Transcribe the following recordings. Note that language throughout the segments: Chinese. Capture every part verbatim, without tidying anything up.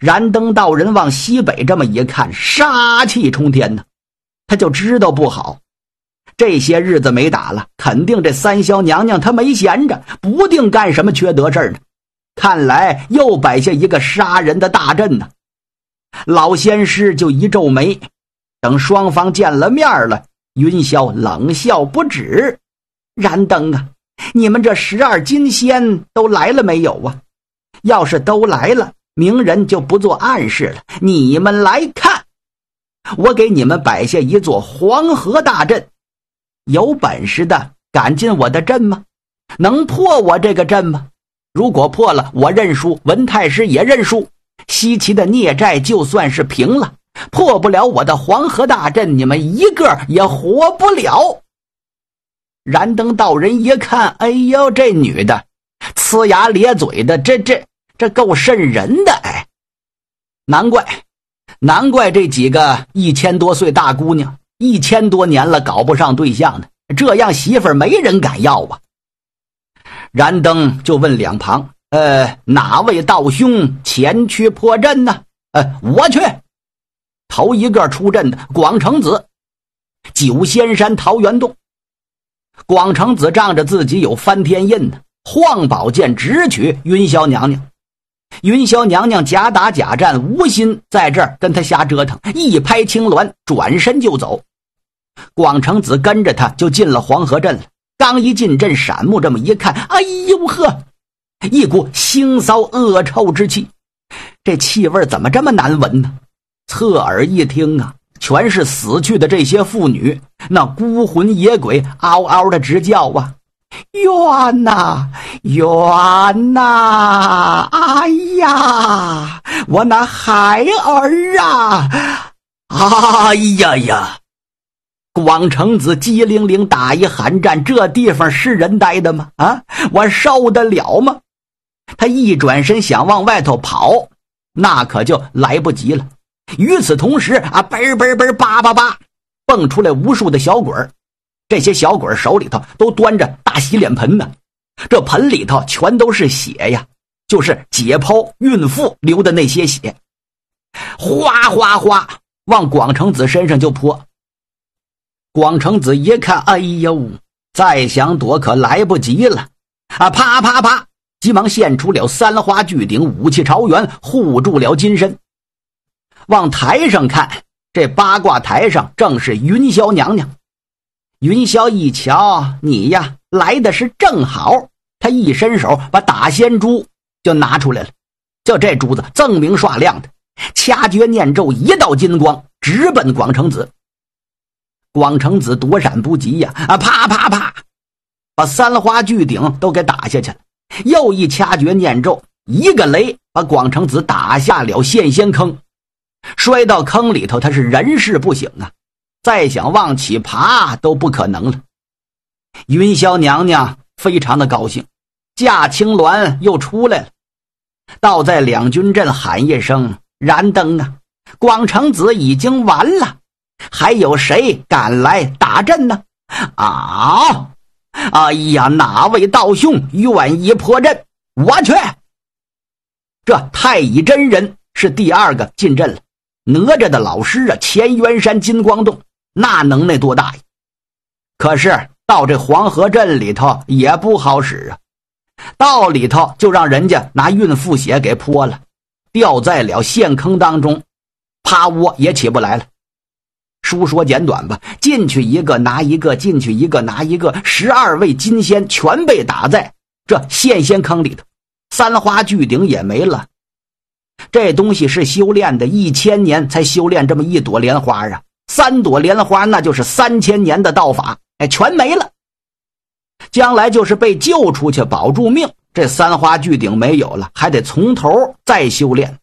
燃灯道人往西北这么一看，杀气冲天呢，他就知道不好。这些日子没打了，肯定这三霄娘娘她没闲着，不定干什么缺德事儿呢。看来又摆下一个杀人的大阵呢。老仙师就一皱眉，等双方见了面了，云霄冷笑不止：“燃灯啊，你们这十二金仙都来了没有啊？要是都来了，明人就不做暗示了。你们来看，我给你们摆下一座黄河大阵，有本事的敢进我的阵吗？能破我这个阵吗？如果破了，我认输，文太师也认输，西岐的孽债就算是平了。破不了我的黄河大阵，你们一个也活不了。”燃灯道人一看，哎呦，这女的呲牙咧嘴的，这这这够瘆人的。哎，难怪难怪这几个一千多岁大姑娘一千多年了搞不上对象呢，这样媳妇儿没人敢要啊。燃灯就问两旁，呃，哪位道兄前去破阵呢？呃，我去。头一个出阵的广成子，九仙山桃源洞。广成子仗着自己有翻天印呢，晃宝剑直取云霄娘娘。云霄娘娘假打假战，无心在这儿跟他瞎折腾，一拍青鸾，转身就走。广成子跟着他就进了黄河镇了。刚一进镇，闪目这么一看，哎呦呵，一股腥骚恶臭之气。这气味怎么这么难闻呢？侧耳一听啊，全是死去的这些妇女，那孤魂野鬼嗷嗷的直叫啊，冤呐冤呐，哎呀，我那孩儿啊，哎呀呀！广成子机灵灵打一寒战，这地方是人待的吗？啊，我受得了吗？他一转身想往外头跑，那可就来不及了。与此同时啊，嘣嘣嘣，叭叭叭，蹦出来无数的小鬼儿。这些小鬼儿手里头都端着大洗脸盆呢，这盆里头全都是血呀，就是解剖孕妇流的那些血，哗哗哗往广成子身上就泼。广成子一看，哎呦，再想躲可来不及了啊！啪啪啪，急忙现出了三花巨鼎，武器朝元，护住了金身。往台上看，这八卦台上正是云霄娘娘。云霄一瞧，你呀来的是正好，他一伸手把打仙珠就拿出来了，就这珠子锃明刷亮的，掐诀念咒，一道金光直奔广成子。广成子躲闪不及呀，啊，啪啪啪，把三花巨鼎都给打下去了。又一掐诀念咒，一个雷把广成子打下了陷仙坑，摔到坑里头，他是人事不省啊，再想往起爬都不可能了。云霄娘娘非常的高兴，驾青鸾又出来了，倒在两军阵喊一声：“燃灯啊！广成子已经完了。还有谁敢来打阵呢？啊！哎呀，哪位道兄愿意破阵？我去！”这太乙真人是第二个进阵了。哪吒的老师啊，乾元山金光洞，那能耐多大呀？可是到这黄河镇里头也不好使啊，到里头就让人家拿孕妇血给泼了，掉在了陷坑当中，趴窝也起不来了。书说简短吧，进去一个拿一个，进去一个拿一个，十二位金仙全被打在这陷仙坑里头，三花巨鼎也没了。这东西是修炼的，一千年才修炼这么一朵莲花啊，三朵莲花那就是三千年的道法，哎，全没了。将来就是被救出去保住命，这三花巨鼎没有了，还得从头再修炼。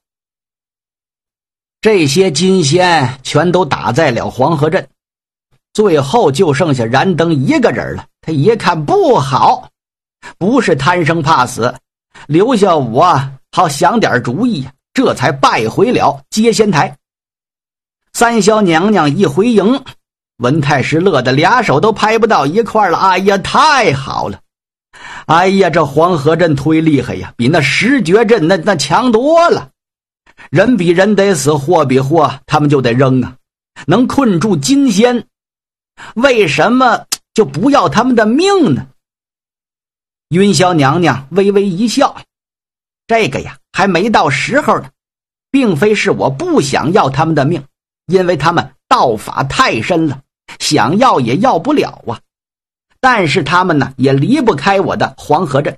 这些金仙全都打在了黄河镇，最后就剩下燃灯一个人了。他一看不好，不是贪生怕死，留下我好想点主意，这才败回了接仙台。三霄娘娘一回营，文太师乐得俩手都拍不到一块了。哎呀，太好了！哎呀，这黄河阵忒厉害呀，比那十绝阵那那强多了。 人比人得死，货比货他们就得扔啊，能困住金仙，为什么就不要他们的命呢？云霄娘娘微微一笑，这个呀还没到时候呢，并非是我不想要他们的命，因为他们道法太深了，想要也要不了啊。但是他们呢也离不开我的黄河阵，